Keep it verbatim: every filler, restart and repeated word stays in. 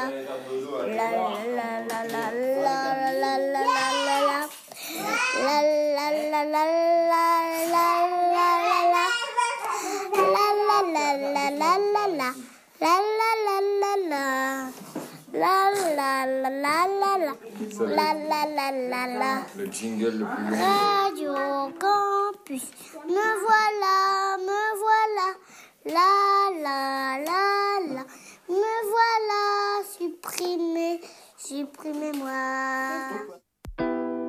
la la la la la la la la la la la la la la la Le jingle le plus long. Radio Campus, me voilà, me voilà, la la la la, me voilà, supprimez, supprimez-moi.